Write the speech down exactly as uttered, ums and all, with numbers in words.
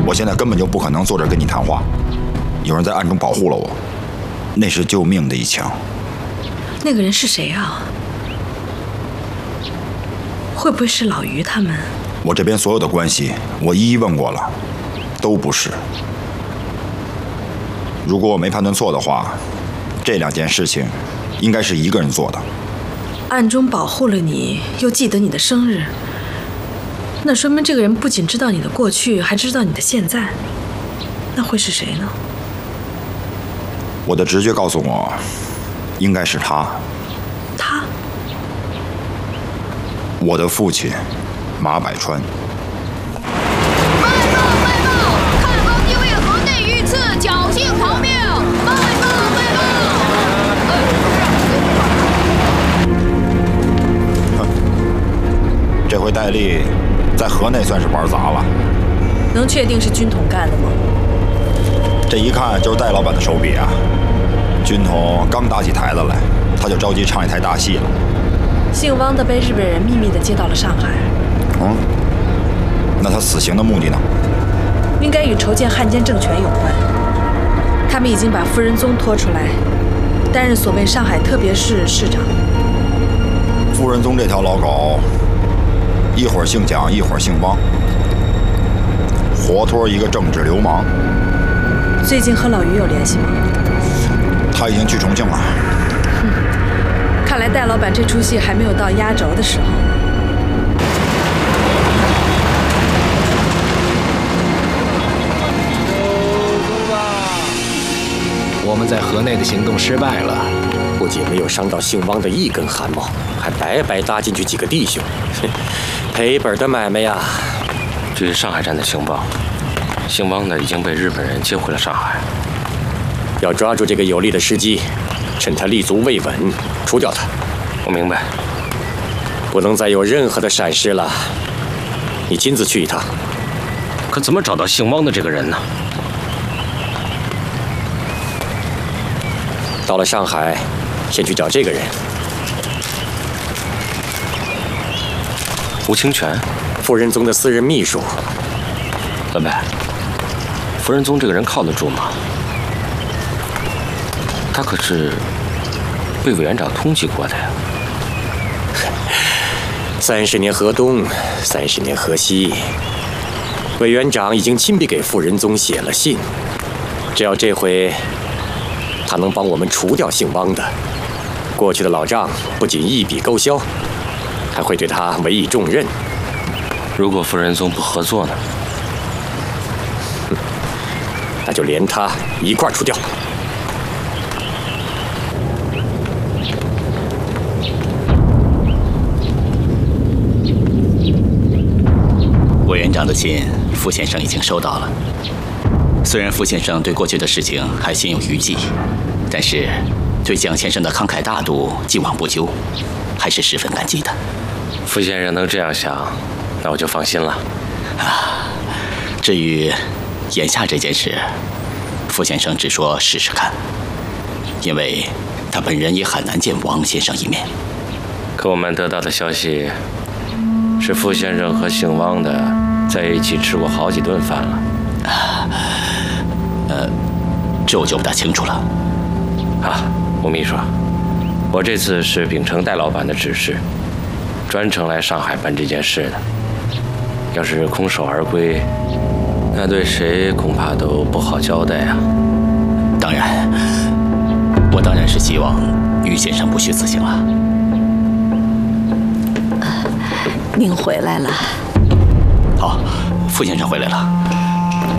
我现在根本就不可能坐这跟你谈话，有人在暗中保护了我，那是救命的一枪。 那个人是谁啊？会不会是老于他们？ 我这边所有的关系，我一一问过了，都不是。如果我没判断错的话，这两件事情应该是一个人做的。 暗中保护了你，又记得你的生日，那说明这个人不仅知道你的过去，还知道你的现在。那会是谁呢？ 我的直觉告诉我，应该是他。 他？ 我的父亲，马百川。 卖报卖报！看方因为河内遇刺，侥幸逃命！卖报卖报！ 哼，这回戴笠在河内算是玩砸了。 能确定是军统干的吗？ 这一看就是戴老板的手笔啊！军统刚打起台子来，他就着急唱一台大戏了。 姓汪的被日本人秘密地接到了上海。 嗯，那他死刑的目的呢？ 应该与筹建汉奸政权有关。他们已经把傅仁宗拖出来，担任所谓上海特别市市长。 傅仁宗这条老狗，一会儿姓蒋，一会儿姓汪，活脱一个政治流氓。 最近和老于有联系吗？ 他已经去重庆了。 哼，看来戴老板这出戏还没有到压轴的时候。 我们在河内的行动失败了， 不仅没有伤到姓汪的一根汗毛，还白白搭进去几个弟兄，赔本的买卖呀！ 据上海站的情报，姓汪的已经被日本人接回了上海。 要抓住这个有利的时机，趁他立足未稳，除掉他。 我明白， 不能再有任何的闪失了。你亲自去一趟。 可怎么找到姓汪的这个人呢？ 到了上海，先去找这个人。 吴清泉， 傅仁宗的私人秘书。 文白，傅仁宗这个人靠得住吗？他可是被委员长通缉过的呀。 三十年河东，三十年河西。委员长已经亲笔给傅仁宗写了信，只要这回他能帮我们除掉姓汪的，过去的老账不仅一笔勾销，还会对他委以重任。 如果傅仁宗不合作呢？ 那就连他一块儿除掉。 委员长的信，傅先生已经收到了。虽然傅先生对过去的事情还心有余悸，但是对蒋先生的慷慨大度、既往不咎，还是十分感激的。 傅先生能这样想，那我就放心了。 啊，至于眼下这件事，傅先生只说试试看，因为他本人也很难见王先生一面。 可我们得到的消息是，傅先生和姓汪的在一起吃过好几顿饭了。 啊，呃，这我就不大清楚了。 啊，吴秘书，我这次是秉承戴老板的指示，专程来上海办这件事的。要是空手而归，那对谁恐怕都不好交代啊。 当然，我当然是希望于先生不虚此行了。 您回来了。 好，傅先生回来了。